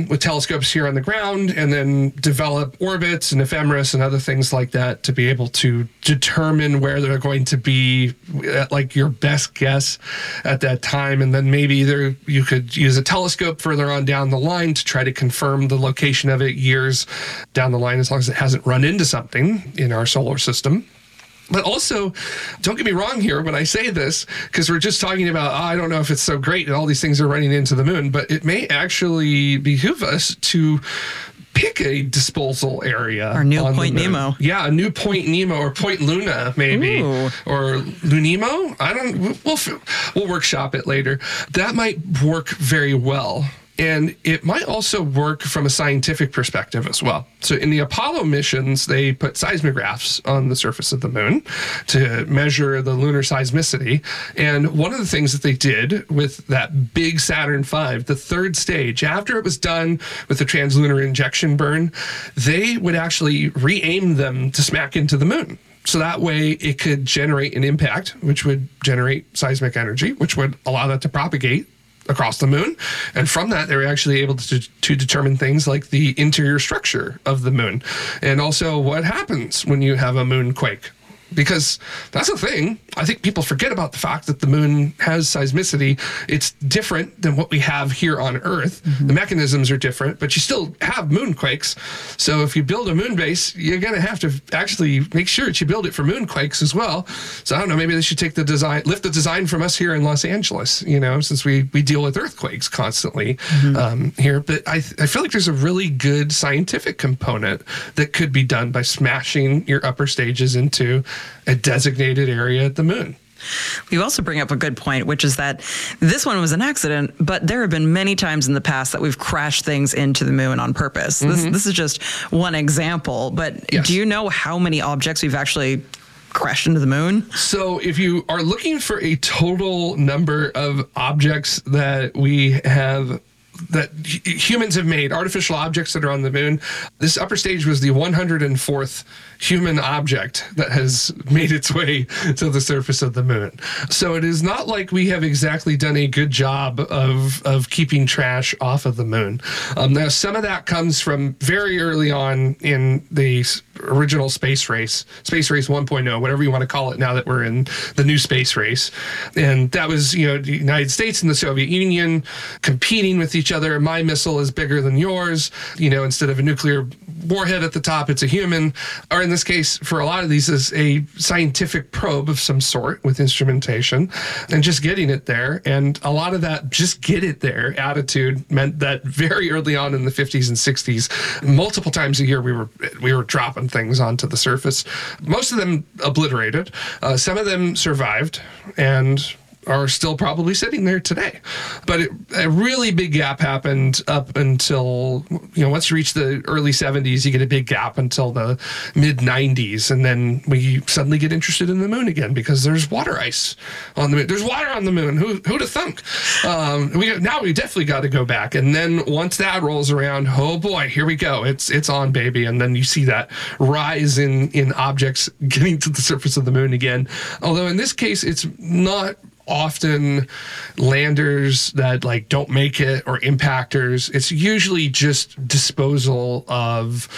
with telescopes here on the ground and then develop orbits and ephemeris and other things like that to be able to determine where they're going to be at like your best guess at that time. And then maybe you could use a telescope further on down the line to try to confirm the location of it years down the line, as long as it hasn't run into something in our solar system. But also, don't get me wrong here when I say this, because we're just talking about, I don't know if it's so great that all these things are running into the moon, but it may actually behoove us to pick a disposal area. Or new Point Nemo. Yeah, a new Point Nemo or Point Luna, maybe. Ooh. Or Lunemo. We'll workshop it later. That might work very well. And it might also work from a scientific perspective as well. So in the Apollo missions, they put seismographs on the surface of the moon to measure the lunar seismicity. And one of the things that they did with that big Saturn V, the third stage, after it was done with the translunar injection burn, they would actually re-aim them to smack into the moon. So that way it could generate an impact, which would generate seismic energy, which would allow that to propagate across the moon. And from that, they were actually able to determine things like the interior structure of the moon and also what happens when you have a moonquake. Because that's the thing. I think people forget about the fact that the moon has seismicity. It's different than what we have here on Earth. Mm-hmm. The mechanisms are different, but you still have moonquakes. So if you build a moon base, you're going to have to actually make sure that you build it for moonquakes as well. So I don't know, maybe they should lift the design from us here in Los Angeles, since we deal with earthquakes constantly here. But I feel like there's a really good scientific component that could be done by smashing your upper stages into a designated area at the moon. You also bring up a good point, which is that this one was an accident, but there have been many times in the past that we've crashed things into the moon on purpose. Mm-hmm. This is just one example, but yes. Do you know how many objects we've actually crashed into the moon? So if you are looking for a total number of objects that we have that humans have made, artificial objects that are on the moon, this upper stage was the 104th human object that has made its way to the surface of the moon. So it is not like we have exactly done a good job of keeping trash off of the moon. Now, some of that comes from very early on in the original space race 1.0, whatever you want to call it now that we're in the new space race. And that was, the United States and the Soviet Union competing with each other. My missile is bigger than yours. Instead of a nuclear warhead at the top, it's a human. Or in this case, for a lot of these, is a scientific probe of some sort with instrumentation and just getting it there. And a lot of that just get it there attitude meant that very early on in the 50s and 60s, multiple times a year, we were dropping things onto the surface. Most of them obliterated. Some of them survived and are still probably sitting there today. But a really big gap happened up until, once you reach the early 70s, you get a big gap until the mid 90s. And then we suddenly get interested in the moon again because there's water ice on the moon. There's water on the moon. Who'd have thunk? Now we definitely got to go back. And then once that rolls around, oh boy, here we go. It's on, baby. And then you see that rise in objects getting to the surface of the moon again. Although in this case, it's not often landers that don't make it or impactors. It's usually just disposal of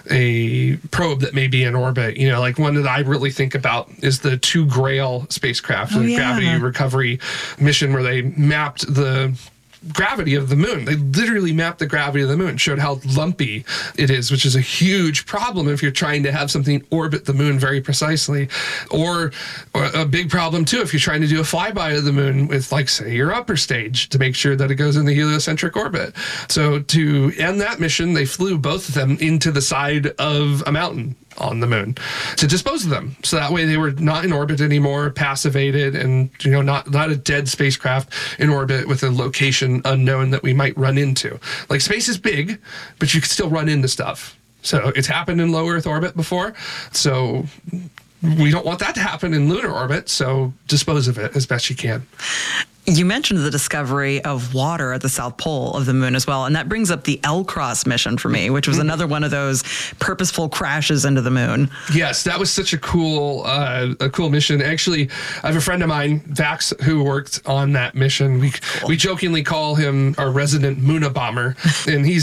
a probe that may be in orbit. One that I really think about is the 2 Grail spacecraft, the gravity recovery mission, where they mapped the gravity of the moon. They literally mapped the gravity of the moon, showed how lumpy it is, which is a huge problem if you're trying to have something orbit the moon very precisely, or a big problem too if you're trying to do a flyby of the moon with, say, your upper stage to make sure that it goes in the heliocentric orbit. So to end that mission, they flew both of them into the side of a mountain on the moon to dispose of them. So that way they were not in orbit anymore, passivated, and not a dead spacecraft in orbit with a location unknown that we might run into. Space is big, but you can still run into stuff. So it's happened in low Earth orbit before. So we don't want that to happen in lunar orbit. So dispose of it as best you can. You mentioned the discovery of water at the South Pole of the moon as well, and that brings up the L-Cross mission for me, which was another one of those purposeful crashes into the moon. Yes, that was such a cool mission. Actually, I have a friend of mine, Vax, who worked on that mission. We jokingly call him our resident Moonabomber, and he's